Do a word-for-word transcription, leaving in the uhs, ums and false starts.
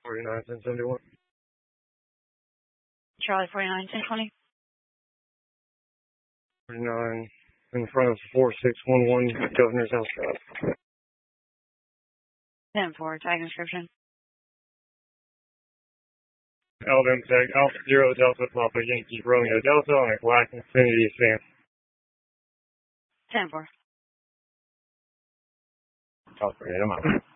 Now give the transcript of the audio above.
forty-nine, ten seventy-one. Charlie forty-nine, ten twenty. forty-nine, in front of four six one one Governor's House Drive. ten four, tag description. Alabama Tag, Alpha Zero Delta Papa Yankee Romeo Delta on a black Infinity Fan. ten four. California, I'm out.